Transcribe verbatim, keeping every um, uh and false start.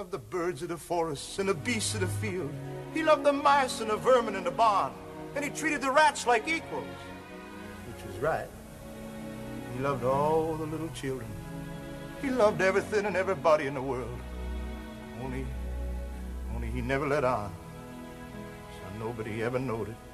loved the birds of the forests and the beasts of the field. He loved the mice and the vermin in the barn. And he treated the rats like equals, which was right. He loved all the little children. He loved everything and everybody in the world. Only, only he never let on, so nobody ever knowed it.